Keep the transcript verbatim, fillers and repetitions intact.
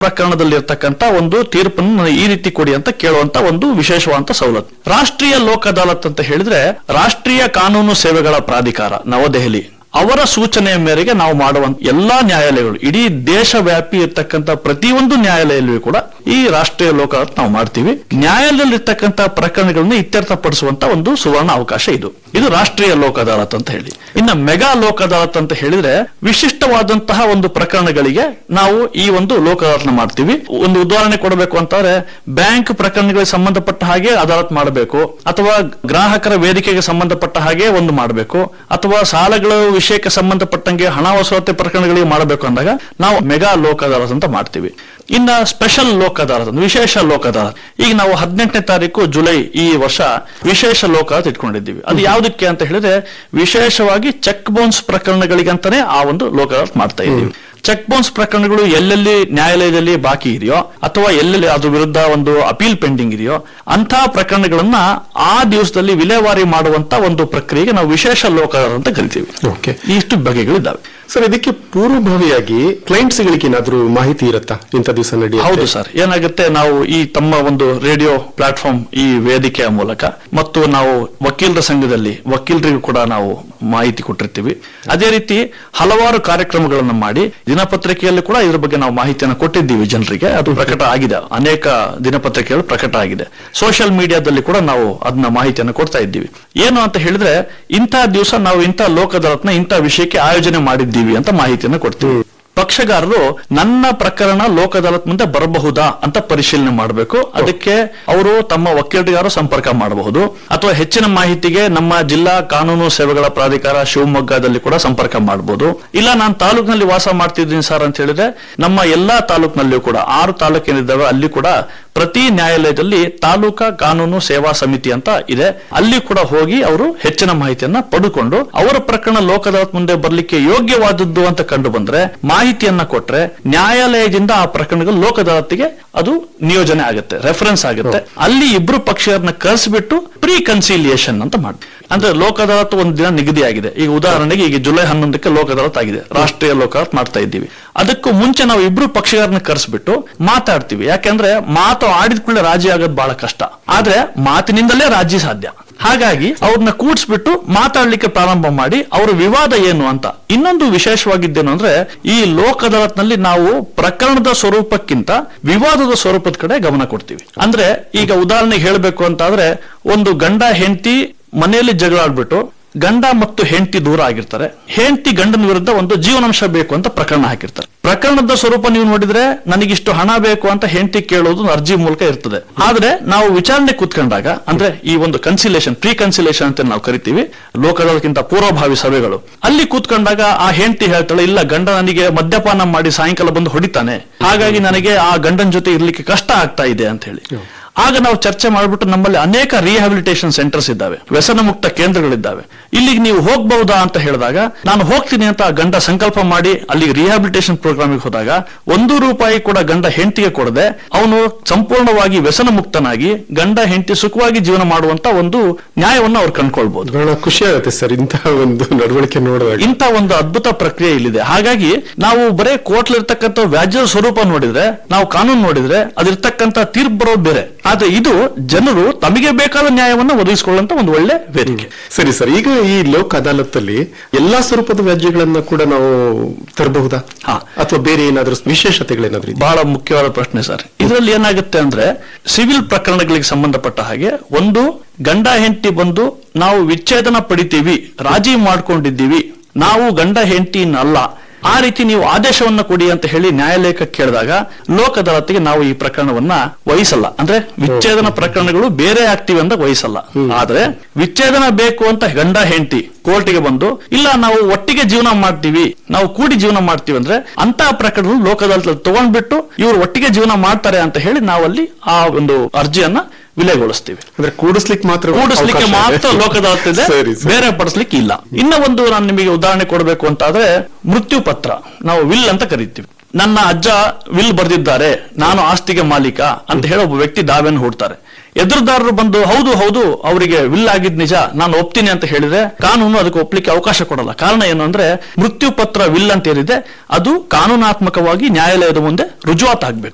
ಪ್ರಕರಣದಲ್ಲಿ ಇರ್ತಕ್ಕಂತ ಒಂದು ತೀರ್ಪನ್ನು ಈ ರೀತಿ ಕೊಡಿ ಅಂತ ಕೇಳುವಂತ ಒಂದು ವಿಶೇಷವಾದ ಸವಲತ್ತು. ರಾಷ್ಟ್ರೀಯ ಲೋಕ್ ಅದಾಲತ್ ಅಂತ ಹೇಳಿದ್ರೆ ರಾಷ್ಟ್ರೀಯ ಕಾನೂನು ಸೇವೆಗಳ ಪ್ರಾಧಿಕಾರ ನವದೆಹಲಿ ಅವರ ಸೂಚನೆಯ ಮೇರೆಗೆ ನಾವು ಮಾಡುವಂತ ಎಲ್ಲಾ ನ್ಯಾಯಾಲಯಗಳು, ಇಡೀ ದೇಶವ್ಯಾಪಿ ಇರ್ತಕ್ಕಂಥ ಪ್ರತಿಯೊಂದು ನ್ಯಾಯಾಲಯಲ್ಲೂ ಕೂಡ ಈ ರಾಷ್ಟ್ರೀಯ ಲೋಕ ಅದಾಲತ್ ನಾವು ಮಾಡ್ತೀವಿ. ನ್ಯಾಯಾಲಯದಲ್ಲಿ ಇರ್ತಕ್ಕಂಥ ಪ್ರಕರಣಗಳನ್ನ ಇತ್ಯರ್ಥಪಡಿಸುವಂತ ಒಂದು ಸುವರ್ಣ ಅವಕಾಶ ಇದು ಇದು ರಾಷ್ಟ್ರೀಯ ಲೋಕ ಅದಾಲತ್ ಅಂತ ಹೇಳಿ. ಇನ್ನು ಮೆಗಾ ಲೋಕ ಅದಾಲತ್ ಅಂತ ಹೇಳಿದ್ರೆ ವಿಶಿಷ್ಟವಾದಂತಹ ಒಂದು ಪ್ರಕರಣಗಳಿಗೆ ನಾವು ಈ ಒಂದು ಲೋಕ ಅದಾಲತ್ ಮಾಡ್ತೀವಿ. ಒಂದು ಉದಾಹರಣೆ ಕೊಡಬೇಕು ಅಂತಂದ್ರೆ ಬ್ಯಾಂಕ್ ಪ್ರಕರಣಗಳಿಗೆ ಸಂಬಂಧಪಟ್ಟ ಹಾಗೆ ಅದಾಲತ್ ಮಾಡಬೇಕು, ಅಥವಾ ಗ್ರಾಹಕರ ವೇದಿಕೆಗೆ ಸಂಬಂಧಪಟ್ಟ ಹಾಗೆ ಒಂದು ಮಾಡಬೇಕು, ಅಥವಾ ಸಾಲಗಳ ವಿಷಯಕ್ಕೆ ಸಂಬಂಧಪಟ್ಟಂಗೆ ಹಣ ವಸೂಲಾತಿ ಪ್ರಕರಣಗಳಿಗೆ ಮಾಡಬೇಕು ಅಂದಾಗ ನಾವು ಮೆಗಾ ಲೋಕ ಅದಾಲತ್ ಅಂತ ಮಾಡ್ತೀವಿ. ಇನ್ನ ಸ್ಪೆಷಲ್ ಲೋಕ ಅದಾಲತ್, ವಿಶೇಷ ಲೋಕ ಅದಾಲತ್, ಈಗ ನಾವು ಹದಿನೆಂಟನೇ ತಾರೀಕು ಜುಲೈ ಈ ವರ್ಷ ವಿಶೇಷ ಲೋಕ ಅದಾಲತ್ ಇಟ್ಕೊಂಡಿದ್ದೀವಿ. ಅದು ಯಾವುದಕ್ಕೆ ಅಂತ ಹೇಳಿದ್ರೆ ವಿಶೇಷವಾಗಿ ಚೆಕ್ ಬೌನ್ಸ್ ಪ್ರಕರಣಗಳಿಗಂತಾನೆ ಆ ಒಂದು ಲೋಕ ಅದಾಲತ್ ಮಾಡ್ತಾ ಇದ್ದೀವಿ. ಚೆಕ್ ಬೌನ್ಸ್ ಪ್ರಕರಣಗಳು ಎಲ್ಲೆಲ್ಲಿ ನ್ಯಾಯಾಲಯದಲ್ಲಿ ಬಾಕಿ ಇದೆಯೋ ಅಥವಾ ಎಲ್ಲೆಲ್ಲಿ ಅದ್ರ ವಿರುದ್ಧ ಒಂದು ಅಪೀಲ್ ಪೆಂಡಿಂಗ್ ಇದೆಯೋ ಅಂತಹ ಪ್ರಕರಣಗಳನ್ನ ಆ ದಿವಸದಲ್ಲಿ ವಿಲೇವಾರಿ ಮಾಡುವಂತ ಒಂದು ಪ್ರಕ್ರಿಯೆಗೆ ನಾವು ವಿಶೇಷ ಲೋಕ ಅದಾಲತ್ ಅಂತ ಕರಿತೀವಿ. ಓಕೆ, ಇಷ್ಟು ಬಗೆಗಳಿದ್ದಾವೆ ಸರ್. ಇದಕ್ಕೆ ಪೂರ್ವಭಾವಿಯಾಗಿ ಕ್ಲೈಂಟ್ಸ್ ಗಳಿಗೆ ಏನಾದ್ರೂ ಮಾಹಿತಿ ಇರುತ್ತಾ ಇಂಥ ದಿವಸ ನಡೆಯುತ್ತೆ? ಹೌದು ಸರ್, ಏನಾಗುತ್ತೆ, ನಾವು ಈ ತಮ್ಮ ಒಂದು ರೇಡಿಯೋ ಪ್ಲಾಟ್ಫಾರ್ಮ್ ಈ ವೇದಿಕೆಯ ಮೂಲಕ ಮತ್ತು ನಾವು ವಕೀಲರ ಸಂಘದಲ್ಲಿ ವಕೀಲರಿಗೂ ಕೂಡ ನಾವು ಮಾಹಿತಿ ಕೊಟ್ಟಿರ್ತೀವಿ. ಅದೇ ರೀತಿ ಹಲವಾರು ಕಾರ್ಯಕ್ರಮಗಳನ್ನು ಮಾಡಿ ದಿನಪತ್ರಿಕೆಯಲ್ಲಿ ಕೂಡ ಇದ್ರ ಬಗ್ಗೆ ನಾವು ಮಾಹಿತಿಯನ್ನು ಕೊಟ್ಟಿದ್ದೀವಿ ಜನರಿಗೆ. ಅದು ಪ್ರಕಟ ಆಗಿದೆ, ಅನೇಕ ದಿನಪತ್ರಿಕೆಗಳು ಪ್ರಕಟ ಆಗಿದೆ. ಸೋಷಿಯಲ್ ಮೀಡಿಯಾದಲ್ಲಿ ಕೂಡ ನಾವು ಅದನ್ನ ಮಾಹಿತಿಯನ್ನು ಕೊಡ್ತಾ ಇದ್ದೀವಿ. ಏನು ಅಂತ ಹೇಳಿದ್ರೆ ಇಂತಹ ದಿವಸ ನಾವು ಇಂತಹ ಲೋಕ ಅದಾಲತ್ನ ಇಂತಹ ವಿಷಯಕ್ಕೆ ಆಯೋಜನೆ ಮಾಡಿದ್ದೀವಿ ಅಂತ ಮಾಹಿತಿಯನ್ನು ಕೊಡ್ತೀವಿ. ಪಕ್ಷಗಾರರು ನನ್ನ ಪ್ರಕರಣ ಲೋಕ ಅದಾಲತ್ ಮುಂದೆ ಬರಬಹುದಾ ಅಂತ ಪರಿಶೀಲನೆ ಮಾಡಬೇಕು. ಅದಕ್ಕೆ ಅವರು ತಮ್ಮ ವಕೀಲರಿಗಾರು ಸಂಪರ್ಕ ಮಾಡಬಹುದು, ಅಥವಾ ಹೆಚ್ಚಿನ ಮಾಹಿತಿಗೆ ನಮ್ಮ ಜಿಲ್ಲಾ ಕಾನೂನು ಸೇವೆಗಳ ಪ್ರಾಧಿಕಾರ ಶಿವಮೊಗ್ಗದಲ್ಲಿ ಕೂಡ ಸಂಪರ್ಕ ಮಾಡಬಹುದು. ಇಲ್ಲ ನಾನು ತಾಲೂಕಿನಲ್ಲಿ ವಾಸ ಮಾಡ್ತಿದ್ದೀನಿ ಸರ್ ಅಂತ ಹೇಳಿದ್ರೆ ನಮ್ಮ ಎಲ್ಲಾ ತಾಲೂಕಿನಲ್ಲಿಯೂ ಕೂಡ ಆರು ತಾಲೂಕೇನಿದ್ದಾವೆ ಅಲ್ಲಿ ಕೂಡ ಪ್ರತಿ ನ್ಯಾಯಾಲಯದಲ್ಲಿ ತಾಲೂಕಾ ಕಾನೂನು ಸೇವಾ ಸಮಿತಿ ಅಂತ ಇದೆ. ಅಲ್ಲಿ ಕೂಡ ಹೋಗಿ ಅವರು ಹೆಚ್ಚಿನ ಮಾಹಿತಿಯನ್ನ ಪಡೆದುಕೊಂಡು ಅವರ ಪ್ರಕರಣ ಲೋಕ ಅದಾಲತ್ ಮುಂದೆ ಬರಲಿಕ್ಕೆ ಯೋಗ್ಯವಾದದ್ದು ಅಂತ ಕಂಡು ಬಂದ್ರೆ ಮಾಹಿತಿಯನ್ನ ಕೊಟ್ರೆ ನ್ಯಾಯಾಲಯದಿಂದ ಆ ಪ್ರಕರಣಗಳು ಲೋಕ ಅದಾಲತ್ಗೆ ಅದು ನಿಯೋಜನೆ ಆಗುತ್ತೆ, ರೆಫರೆನ್ಸ್ ಆಗುತ್ತೆ. ಅಲ್ಲಿ ಇಬ್ರು ಪಕ್ಷರನ್ನ ಕರೆಸಿಬಿಟ್ಟು ಪ್ರೀ ಕನ್ಸಿಲಿಯೇಷನ್ ಅಂತ ಮಾಡ್ತೀವಿ. ಅಂದ್ರೆ ಲೋಕ ಅದಾಲತ್ ಒಂದು ದಿನ ನಿಗದಿ ಆಗಿದೆ. ಈಗ ಉದಾಹರಣೆಗೆ ಈಗ ಜುಲೈ ಹನ್ನೊಂದಕ್ಕೆ ಲೋಕ ಅದಾಲತ್ ಆಗಿದೆ, ರಾಷ್ಟ್ರೀಯ ಲೋಕ ಅದಾಲತ್ ಮಾಡ್ತಾ ಇದ್ದೀವಿ. ಅದಕ್ಕೂ ಮುಂಚೆ ನಾವು ಇಬ್ರು ಪಕ್ಷಗಾರನ್ನ ಕರೆಸ್ಬಿಟ್ಟು ಮಾತಾಡ್ತೀವಿ. ಯಾಕೆಂದ್ರೆ ಮಾತು ಆಡಿದ ಕೂಡಲೇ ರಾಜಿ ಆಗೋದು ಬಹಳ ಕಷ್ಟ, ಆದ್ರೆ ಮಾತಿನಿಂದಲೇ ರಾಜಿ ಸಾಧ್ಯ. ಹಾಗಾಗಿ ಅವ್ರನ್ನ ಕೂಡಿಸ್ಬಿಟ್ಟು ಮಾತಾಡ್ಲಿಕ್ಕೆ ಪ್ರಾರಂಭ ಮಾಡಿ ಅವರ ವಿವಾದ ಏನು ಅಂತ. ಇನ್ನೊಂದು ವಿಶೇಷವಾಗಿದ್ದೇನು ಅಂದ್ರೆ ಈ ಲೋಕ ಅದಾಲತ್ ನಲ್ಲಿ ನಾವು ಪ್ರಕರಣದ ಸ್ವರೂಪಕ್ಕಿಂತ ವಿವಾದದ ಸ್ವರೂಪದ ಕಡೆ ಗಮನ ಕೊಡ್ತೀವಿ. ಅಂದ್ರೆ ಈಗ ಉದಾಹರಣೆಗೆ ಹೇಳಬೇಕು ಅಂತಾದ್ರೆ ಒಂದು ಗಂಡ ಹೆಂಡತಿ ಮನೆಯಲ್ಲಿ ಜಗಳ ಆಡ್ಬಿಟ್ಟು ಗಂಡ ಮತ್ತು ಹೆಂಡತಿ ದೂರ ಆಗಿರ್ತಾರೆ. ಹೆಂಡತಿ ಗಂಡನ ವಿರುದ್ಧ ಒಂದು ಜೀವನಾಂಶ ಬೇಕು ಅಂತ ಪ್ರಕರಣ ಹಾಕಿರ್ತಾರೆ. ಪ್ರಕರಣದ ಸ್ವರೂಪ ನೀವು ನೋಡಿದ್ರೆ ನನಗಿಷ್ಟು ಹಣ ಬೇಕು ಅಂತ ಹೆಂಡತಿ ಕೇಳೋದು ಅರ್ಜಿ ಮೂಲಕ ಇರ್ತದೆ. ಆದ್ರೆ ನಾವು ವಿಚಾರಣೆ ಕೂತ್ಕೊಂಡಾಗ ಅಂದ್ರೆ ಈ ಒಂದು ಕನ್ಸಿಲೇಷನ್ ಪ್ರೀ ಕನ್ಸಿಲೇಷನ್ ಅಂತ ನಾವು ಕರಿತೀವಿ, ಲೋಕ ಅದಾಲತ್ಗಿಂತ ಪೂರ್ವಭಾವಿ ಸಭೆಗಳು, ಅಲ್ಲಿ ಕೂತ್ಕೊಂಡಾಗ ಆ ಹೆಂಡತಿ ಹೇಳ್ತಾಳೆ ಇಲ್ಲ ಗಂಡ ನನಗೆ ಮದ್ಯಪಾನ ಮಾಡಿ ಸಾಯಂಕಾಲ ಬಂದು ಹೊಡಿತಾನೆ, ಹಾಗಾಗಿ ನನಗೆ ಆ ಗಂಡನ ಜೊತೆ ಇರ್ಲಿಕ್ಕೆ ಕಷ್ಟ ಆಗ್ತಾ ಇದೆ ಅಂತ ಹೇಳಿ. ಆಗ ನಾವು ಚರ್ಚೆ ಮಾಡ್ಬಿಟ್ಟು ನಮ್ಮಲ್ಲಿ ಅನೇಕ ರಿಹ್ಯಾಬಿಲಿಟೇಷನ್ ಸೆಂಟರ್ಸ್ ಇದ್ದಾವೆ, ವ್ಯಸನ ಮುಕ್ತ ಕೇಂದ್ರಗಳಿದ್ದಾವೆ, ಇಲ್ಲಿಗೆ ನೀವು ಹೋಗಬಹುದಾ ಅಂತ ಹೇಳಿದಾಗ ನಾನು ಹೋಗ್ತೀನಿ ಅಂತ ಗಂಡ ಸಂಕಲ್ಪ ಮಾಡಿ ಅಲ್ಲಿ ರಿಹ್ಯಾಬಿಲಿಟೇಷನ್ ಪ್ರೋಗ್ರಾಮಿಗೆ ಹೋದಾಗ ಒಂದು ರೂಪಾಯಿ ಕೂಡ ಗಂಡ ಹೆಂಡತಿಗೆ ಕೊಡದೆ ಅವನು ಸಂಪೂರ್ಣವಾಗಿ ವ್ಯಸನ ಮುಕ್ತನಾಗಿ ಗಂಡ ಹೆಂಡತಿ ಸುಖವಾಗಿ ಜೀವನ ಮಾಡುವಂತ ಒಂದು ನ್ಯಾಯವನ್ನು ಅವ್ರು ಕಂಡುಕೊಳ್ಬಹುದು. ಬಹಳ ಖುಷಿ ಆಗುತ್ತೆ ಸರ್ ಇಂತಹ ಒಂದು ನಡವಳಿಕೆ ನೋಡುವಾಗ. ಇಂತಹ ಒಂದು ಅದ್ಭುತ ಪ್ರಕ್ರಿಯೆ ಇಲ್ಲಿದೆ. ಹಾಗಾಗಿ ನಾವು ಬರೇ ಕೋರ್ಟ್ಲಿರ್ತಕ್ಕಂಥ ವ್ಯಾಜ್ಯದ ಸ್ವರೂಪ ನೋಡಿದ್ರೆ, ನಾವು ಕಾನೂನು ನೋಡಿದ್ರೆ ಅದಿರ್ತಕ್ಕಂಥ ತೀರ್ಪು ಬರೋದು ಬೇರೆ. ಆದ್ರೆ ಇದು ಜನರು ತಮಗೆ ಬೇಕಾದ ನ್ಯಾಯವನ್ನು ಒದಗಿಸಿಕೊಳ್ಳುವಂತ ಒಂದು ಒಳ್ಳೆ ವೇದಿಕೆ. ಸರಿ ಸರ್, ಈಗ ಈ ಲೋಕ ಅದಾಲತ್ತಲ್ಲಿ ಎಲ್ಲಾ ಸ್ವರೂಪದ ವ್ಯಾಜ್ಯಗಳನ್ನ ಕೂಡ ನಾವು ತರಬಹುದಾ ಅಥವಾ ಬೇರೆ ಏನಾದ್ರೂ ವಿಶೇಷತೆಗಳೇನಾದ್ರೂ? ಬಹಳ ಮುಖ್ಯವಾದ ಪ್ರಶ್ನೆ ಸರ್. ಇದರಲ್ಲಿ ಏನಾಗುತ್ತೆ ಅಂದ್ರೆ ಸಿವಿಲ್ ಪ್ರಕರಣಗಳಿಗೆ ಸಂಬಂಧಪಟ್ಟ ಹಾಗೆ ಒಂದು ಗಂಡ ಹೆಂಡತಿ ಬಂದು ನಾವು ವಿಚ್ಛೇದನ ಪಡಿತೀವಿ, ರಾಜಿ ಮಾಡ್ಕೊಂಡಿದ್ದೀವಿ, ನಾವು ಗಂಡ ಹೆಂಡತಿನಲ್ಲ, ಆ ರೀತಿ ನೀವು ಆದೇಶವನ್ನ ಕೊಡಿ ಅಂತ ಹೇಳಿ ನ್ಯಾಯಾಲಯಕ್ಕೆ ಕೇಳಿದಾಗ ಲೋಕ ಅದಾಲತ್ಗೆ ನಾವು ಈ ಪ್ರಕರಣವನ್ನ ವಹಿಸಲ್ಲ. ಅಂದ್ರೆ ವಿಚ್ಛೇದನ ಪ್ರಕರಣಗಳು ಬೇರೆ ಆಗ್ತಿವಿ ಅಂತ ವಹಿಸಲ್ಲ. ಆದ್ರೆ ವಿಚ್ಛೇದನ ಬೇಕು ಅಂತ ಗಂಡ ಹೆಂಡತಿ ಕೋರ್ಟಿಗೆ ಬಂದು ಇಲ್ಲ ನಾವು ಒಟ್ಟಿಗೆ ಜೀವನ ಮಾಡ್ತೀವಿ, ನಾವು ಕೂಡಿ ಜೀವನ ಮಾಡ್ತೀವಿ ಅಂದ್ರೆ ಅಂತ ಪ್ರಕರಣ ಲೋಕ ಅದಾಲತ್ ತಗೊಂಡ್ಬಿಟ್ಟು ಇವರು ಒಟ್ಟಿಗೆ ಜೀವನ ಮಾಡ್ತಾರೆ ಅಂತ ಹೇಳಿ ನಾವಲ್ಲಿ ಆ ಒಂದು ಅರ್ಜಿಯನ್ನ ವಿಲೆಗೊಳಿಸ್ತೀವಿ. ಅಂದ್ರೆ ಕೂಡಿಸ್ಲಿಕ್ಕೆ ಮಾತ್ರ ಕೂಡಿಸ್ಲಿಕ್ಕೆ ಮಾತ್ರ ಲೋಕ ಅದಾಲತ್ ಇದೆ, ಬೇರೆ ಪಡಿಸ್ಲಿಕ್ಕೆ ಇಲ್ಲ. ಇನ್ನ ಒಂದು ನಾನು ನಿಮಗೆ ಉದಾಹರಣೆ ಕೊಡಬೇಕು ಅಂತ ಆದ್ರೆ ಮೃತ್ಯು ಪತ್ರ, ನಾವು ವಿಲ್ ಅಂತ ಕರಿತೀವಿ. ನನ್ನ ಅಜ್ಜ ವಿಲ್ ಬರೆದಿದ್ದಾರೆ, ನಾನು ಆಸ್ತಿಗೆ ಮಾಲೀಕ ಅಂತ ಹೇಳಿ ಒಬ್ಬ ವ್ಯಕ್ತಿ ದಾವೆಯನ್ನು ಹೂಡ್ತಾರೆ. ಎದುರುದಾರರು ಬಂದು ಹೌದು ಹೌದು ಅವರಿಗೆ ವಿಲ್ ಆಗಿದ್ ನಿಜ, ನಾನು ಒಪ್ತೀನಿ ಅಂತ ಹೇಳಿದ್ರೆ ಕಾನೂನು ಅದಕ್ಕೆ ಒಪ್ಲಿಕ್ಕೆ ಅವಕಾಶ ಕೊಡಲ್ಲ. ಕಾರಣ ಏನು ಅಂದ್ರೆ ಮೃತ್ಯು ಪತ್ರ ವಿಲ್ ಅಂತ ಏನಿದೆ ಅದು ಕಾನೂನಾತ್ಮಕವಾಗಿ ನ್ಯಾಯಾಲಯದ ಮುಂದೆ ರುಜುವಾತಾಗಬೇಕು.